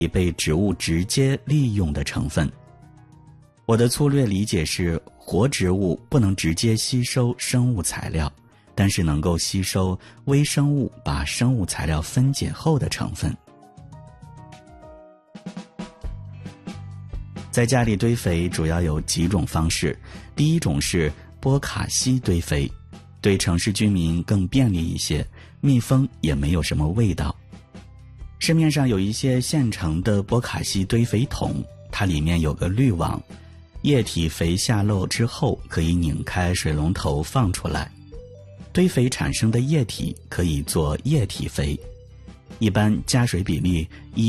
已被植物直接利用的成分。我的粗略理解是，活植物不能直接吸收生物材料，但是能够吸收微生物把生物材料分解后的成分。在家里堆肥主要有几种方式，第一种是波卡西堆肥，对城市居民更便利一些，密封也没有什么味道。市面上有一些现成的波卡西堆肥桶，它里面有个滤网，液体肥下漏之后可以拧开水龙头放出来，堆肥产生的液体可以做液体肥，一般加水比例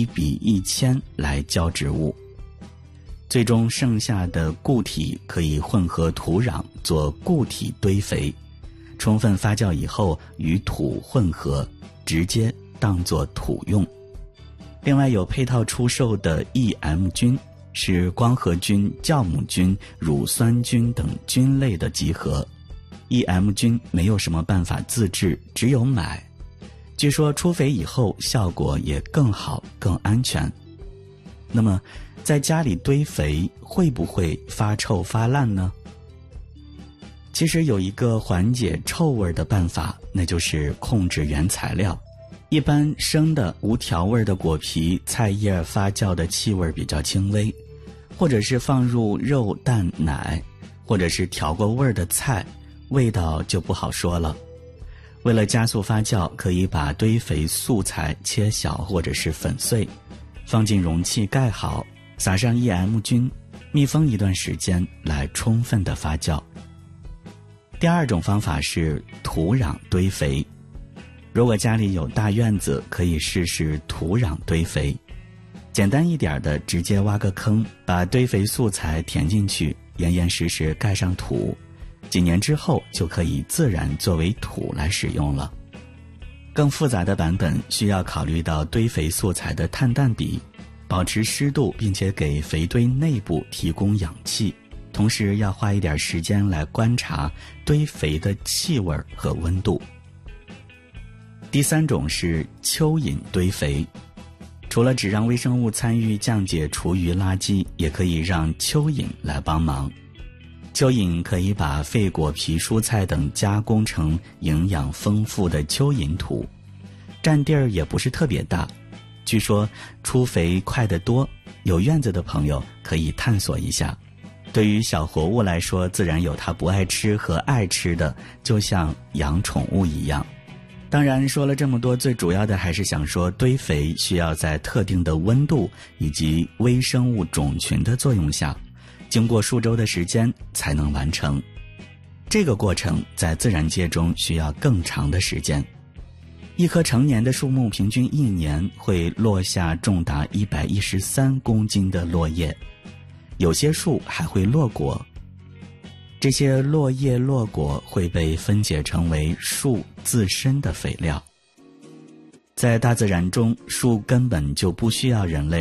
1:1000来浇植物，最终剩下的固体可以混合土壤做固体堆肥，充分发酵以后与土混合，直接当作土用。另外有配套出售的 EM 菌，是光合菌、酵母菌、乳酸菌等菌类的集合。EM 菌没有什么办法自制，只有买。据说出肥以后效果也更好、更安全。那么在家里堆肥会不会发臭发烂呢？其实有一个缓解臭味的办法，那就是控制原材料。一般生的无调味的果皮、菜叶发酵的气味比较轻微，或者是放入肉、蛋、奶，或者是调过味的菜，味道就不好说了。为了加速发酵，可以把堆肥素材切小或者是粉碎，放进容器盖好，撒上 EM 菌，密封一段时间来充分的发酵。第二种方法是土壤堆肥。如果家里有大院子，可以试试土壤堆肥。简单一点的，直接挖个坑，把堆肥素材填进去，严严实实盖上土，几年之后就可以自然作为土来使用了。更复杂的版本需要考虑到堆肥素材的碳氮比，保持湿度，并且给肥堆内部提供氧气，同时要花一点时间来观察堆肥的气味和温度。第三种是蚯蚓堆肥，除了只让微生物参与降解厨余垃圾，也可以让蚯蚓来帮忙。蚯蚓可以把废果皮、蔬菜等加工成营养丰富的蚯蚓土，占地儿也不是特别大。据说出肥快得多，有院子的朋友可以探索一下。对于小活物来说，自然有它不爱吃和爱吃的，就像养宠物一样。当然说了这么多，最主要的还是想说，堆肥需要在特定的温度以及微生物种群的作用下，经过数周的时间才能完成。这个过程在自然界中需要更长的时间。一棵成年的树木平均1年会落下重达113公斤的落叶，有些树还会落果。这些落叶落果会被分解成为树自身的肥料。在大自然中，树根本就不需要人类